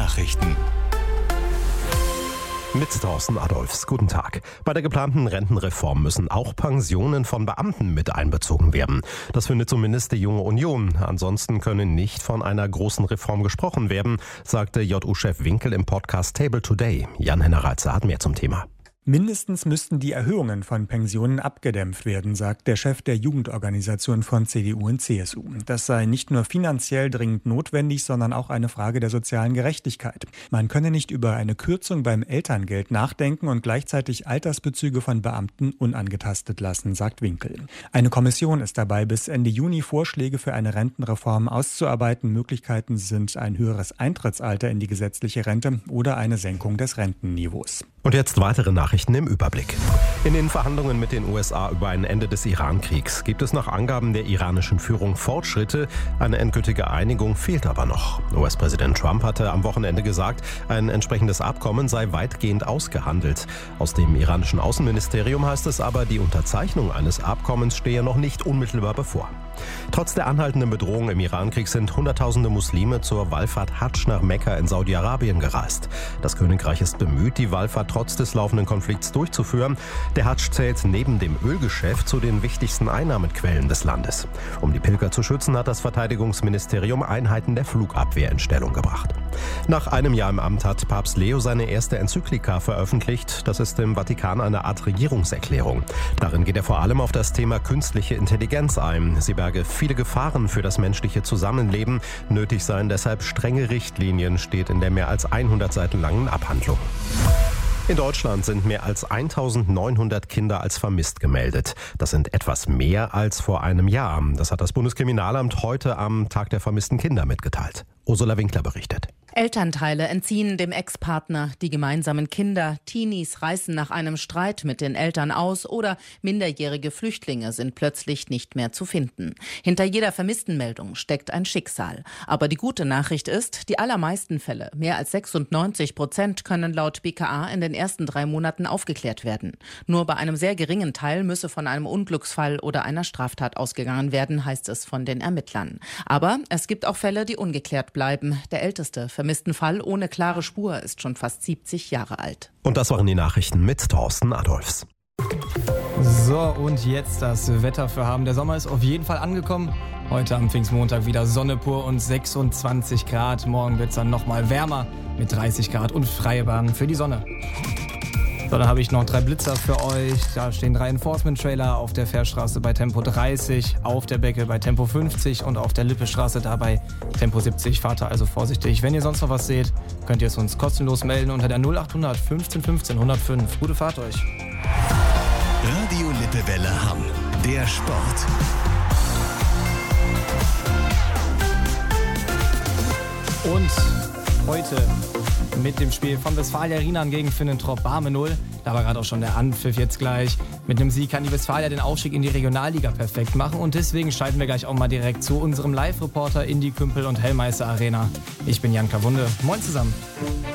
Nachrichten. Mit Thorsten Adolphs. Guten Tag. Bei der geplanten Rentenreform müssen auch Pensionen von Beamten mit einbezogen werden. Das findet zumindest die Junge Union. Ansonsten könne nicht von einer großen Reform gesprochen werden, sagte JU-Chef Winkel im Podcast Table Today. Jan-Henner Reitzer hat mehr zum Thema. Mindestens müssten die Erhöhungen von Pensionen abgedämpft werden, sagt der Chef der Jugendorganisation von CDU und CSU. Das sei nicht nur finanziell dringend notwendig, sondern auch eine Frage der sozialen Gerechtigkeit. Man könne nicht über eine Kürzung beim Elterngeld nachdenken und gleichzeitig Altersbezüge von Beamten unangetastet lassen, sagt Winkel. Eine Kommission ist dabei, bis Ende Juni Vorschläge für eine Rentenreform auszuarbeiten. Möglichkeiten sind ein höheres Eintrittsalter in die gesetzliche Rente oder eine Senkung des Rentenniveaus. Und jetzt weitere Nachrichten im Überblick. In den Verhandlungen mit den USA über ein Ende des Iran-Kriegs gibt es nach Angaben der iranischen Führung Fortschritte. Eine endgültige Einigung fehlt aber noch. US-Präsident Trump hatte am Wochenende gesagt, ein entsprechendes Abkommen sei weitgehend ausgehandelt. Aus dem iranischen Außenministerium heißt es aber, die Unterzeichnung eines Abkommens stehe noch nicht unmittelbar bevor. Trotz der anhaltenden Bedrohung im Iran-Krieg sind Hunderttausende Muslime zur Wallfahrt Hadsch nach Mekka in Saudi-Arabien gereist. Das Königreich ist bemüht, die Wallfahrt trotz des laufenden Konflikts durchzuführen. Der Hadsch zählt neben dem Ölgeschäft zu den wichtigsten Einnahmequellen des Landes. Um die Pilger zu schützen, hat das Verteidigungsministerium Einheiten der Flugabwehr in Stellung gebracht. Nach einem Jahr im Amt hat Papst Leo seine erste Enzyklika veröffentlicht. Das ist im Vatikan eine Art Regierungserklärung. Darin geht er vor allem auf das Thema künstliche Intelligenz ein. Sie berge viele Gefahren für das menschliche Zusammenleben. Nötig seien deshalb strenge Richtlinien, steht in der mehr als 100 Seiten langen Abhandlung. In Deutschland sind mehr als 1900 Kinder als vermisst gemeldet. Das sind etwas mehr als vor einem Jahr. Das hat das Bundeskriminalamt heute am Tag der vermissten Kinder mitgeteilt. Ursula Winkler berichtet. Elternteile entziehen dem Ex-Partner die gemeinsamen Kinder. Teenies reißen nach einem Streit mit den Eltern aus oder minderjährige Flüchtlinge sind plötzlich nicht mehr zu finden. Hinter jeder Vermisstenmeldung steckt ein Schicksal. Aber die gute Nachricht ist, die allermeisten Fälle, mehr als 96%, können laut BKA in den ersten 3 Monaten aufgeklärt werden. Nur bei einem sehr geringen Teil müsse von einem Unglücksfall oder einer Straftat ausgegangen werden, heißt es von den Ermittlern. Aber es gibt auch Fälle, die ungeklärt bleiben. Der älteste vermissten Fall ohne klare Spur ist schon fast 70 Jahre alt. Und das waren die Nachrichten mit Thorsten Adolphs. So, und jetzt das Wetter für haben. Der Sommer ist auf jeden Fall angekommen. Heute am Pfingstmontag wieder Sonne pur und 26 Grad. Morgen wird es dann nochmal wärmer mit 30 Grad und freie Bahn für die Sonne. So, dann habe ich noch 3 Blitzer für euch. Da stehen 3 Enforcement-Trailer auf der Fährstraße bei Tempo 30, auf der Becke bei Tempo 50 und auf der Lippestraße da bei Tempo 70. Fahrt da also vorsichtig. Wenn ihr sonst noch was seht, könnt ihr es uns kostenlos melden unter der 0800 15 15 105. Gute Fahrt euch. Radio Lippewelle Hamm, der Sport. Und heute mit dem Spiel von Westfalia Rienan gegen Finnentrop Barme 0. Da war gerade auch schon der Anpfiff jetzt gleich. Mit einem Sieg kann die Westfalia den Aufstieg in die Regionalliga perfekt machen. Und deswegen schalten wir gleich auch mal direkt zu unserem Live-Reporter in die Kümpel- und Hellmeister Arena. Ich bin Jan Kawunde. Moin zusammen.